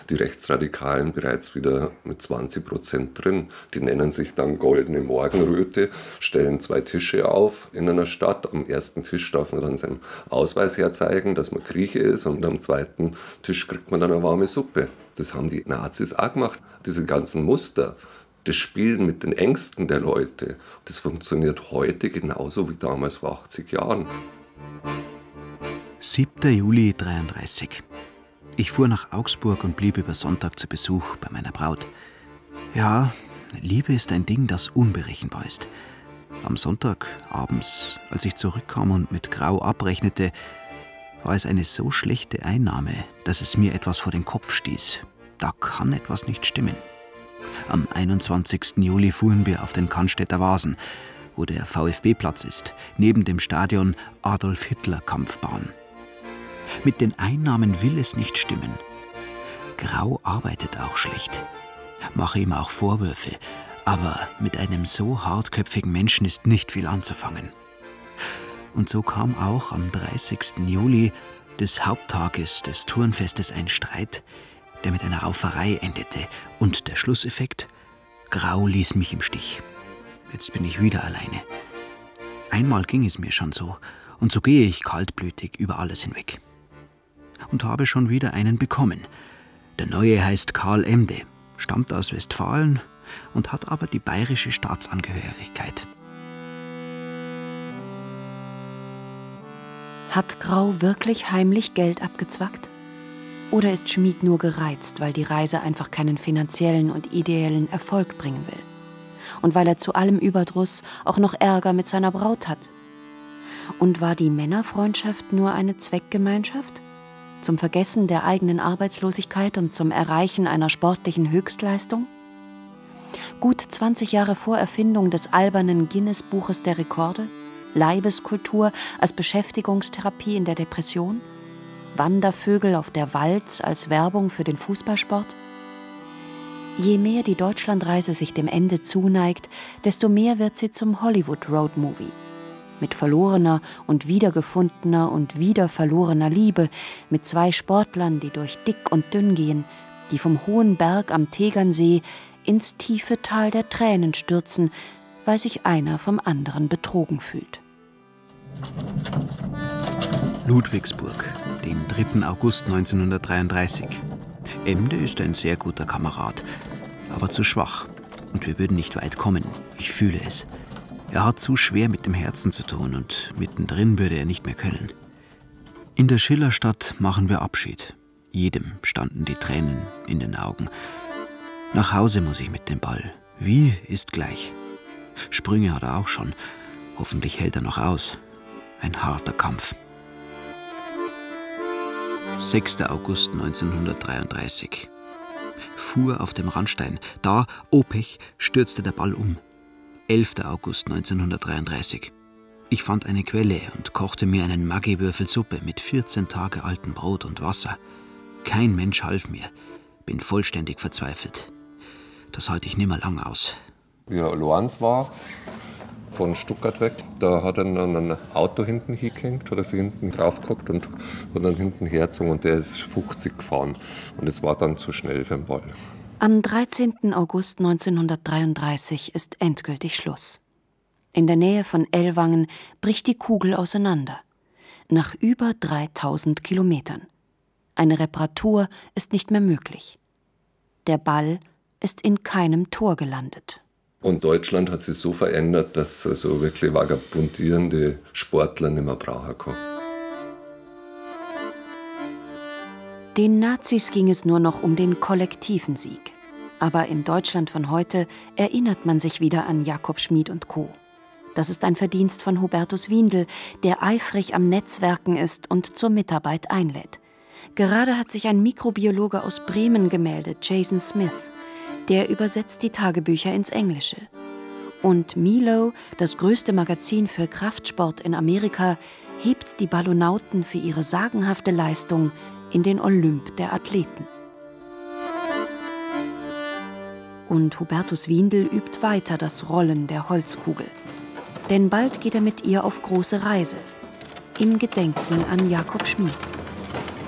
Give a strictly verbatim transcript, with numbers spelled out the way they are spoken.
die Rechtsradikalen bereits wieder mit zwanzig Prozent drin. Die nennen sich dann Goldene Morgenröte, stellen zwei Tische auf in einer Stadt. Am ersten Tisch darf man dann seinen Ausweis herzeigen, dass man Grieche ist, und am zweiten Tisch kriegt man dann eine warme Suppe. Das haben die Nazis auch gemacht. Diese ganzen Muster, das Spielen mit den Ängsten der Leute, das funktioniert heute genauso wie damals vor achtzig Jahren. siebter Juli dreiunddreißig. Ich fuhr nach Augsburg und blieb über Sonntag zu Besuch bei meiner Braut. Ja, Liebe ist ein Ding, das unberechenbar ist. Am Sonntag abends, als ich zurückkam und mit Grau abrechnete, war es eine so schlechte Einnahme, dass es mir etwas vor den Kopf stieß. Da kann etwas nicht stimmen. Am einundzwanzigsten Juli fuhren wir auf den Cannstätter Wasen, wo der VfB-Platz ist, neben dem Stadion Adolf-Hitler-Kampfbahn. Mit den Einnahmen will es nicht stimmen. Grau arbeitet auch schlecht. Mache ihm auch Vorwürfe, aber mit einem so hartköpfigen Menschen ist nicht viel anzufangen. Und so kam auch am dreißigsten Juli des Haupttages des Turnfestes ein Streit, der mit einer Rauferei endete. Und der Schlusseffekt? Grau ließ mich im Stich. Jetzt bin ich wieder alleine. Einmal ging es mir schon so, und so gehe ich kaltblütig über alles hinweg. Und habe schon wieder einen bekommen. Der Neue heißt Karl Emde, stammt aus Westfalen und hat aber die bayerische Staatsangehörigkeit. Hat Grau wirklich heimlich Geld abgezwackt? Oder ist Schmid nur gereizt, weil die Reise einfach keinen finanziellen und ideellen Erfolg bringen will? Und weil er zu allem Überdruss auch noch Ärger mit seiner Braut hat? Und war die Männerfreundschaft nur eine Zweckgemeinschaft? Zum Vergessen der eigenen Arbeitslosigkeit und zum Erreichen einer sportlichen Höchstleistung? Gut zwanzig Jahre vor Erfindung des albernen Guinness-Buches der Rekorde? Leibeskultur als Beschäftigungstherapie in der Depression? Wandervögel auf der Walz als Werbung für den Fußballsport? Je mehr die Deutschlandreise sich dem Ende zuneigt, desto mehr wird sie zum Hollywood-Road-Movie. Mit verlorener und wiedergefundener und wieder verlorener Liebe, mit zwei Sportlern, die durch dick und dünn gehen, die vom hohen Berg am Tegernsee ins tiefe Tal der Tränen stürzen, weil sich einer vom anderen betrogen fühlt. Ludwigsburg, den dritten August neunzehnhundertdreiunddreißig. Emde ist ein sehr guter Kamerad, aber zu schwach. Und wir würden nicht weit kommen, ich fühle es. Er hat zu schwer mit dem Herzen zu tun und mittendrin würde er nicht mehr können. In der Schillerstadt machen wir Abschied. Jedem standen die Tränen in den Augen. Nach Hause muss ich mit dem Ball. Wie ist gleich. Sprünge hat er auch schon. Hoffentlich hält er noch aus. Ein harter Kampf. sechster August neunzehnhundertdreiunddreißig. Fuhr auf dem Randstein. Da, oh Pech, stürzte der Ball um. elfter August neunzehnhundertdreiunddreißig. Ich fand eine Quelle und kochte mir einen Maggi-Würfelsuppe mit vierzehn Tage altem Brot und Wasser. Kein Mensch half mir. Bin vollständig verzweifelt. Das halte ich nimmer lang aus. Wie er Lorenz war, von Stuttgart weg, da hat er dann ein Auto hinten hingehängt, hat er sich hinten drauf gehockt und hat dann hinten hergezogen und der ist fünfzig gefahren. Und es war dann zu schnell für den Ball. Am dreizehnten August neunzehnhundertdreiunddreißig ist endgültig Schluss. In der Nähe von Ellwangen bricht die Kugel auseinander. Nach über dreitausend Kilometern. Eine Reparatur ist nicht mehr möglich. Der Ball ist in keinem Tor gelandet. Und Deutschland hat sich so verändert, dass also wirklich vagabundierende Sportler nicht mehr brauchen kann. Den Nazis ging es nur noch um den kollektiven Sieg. Aber im Deutschland von heute erinnert man sich wieder an Jakob Schmid und Co. Das ist ein Verdienst von Hubertus Windel, der eifrig am Netzwerken ist und zur Mitarbeit einlädt. Gerade hat sich ein Mikrobiologe aus Bremen gemeldet, Jason Smith. Der übersetzt die Tagebücher ins Englische. Und Milo, das größte Magazin für Kraftsport in Amerika, hebt die Ballonauten für ihre sagenhafte Leistung in den Olymp der Athleten. Und Hubertus Windel übt weiter das Rollen der Holzkugel. Denn bald geht er mit ihr auf große Reise. Im Gedenken an Jakob Schmid.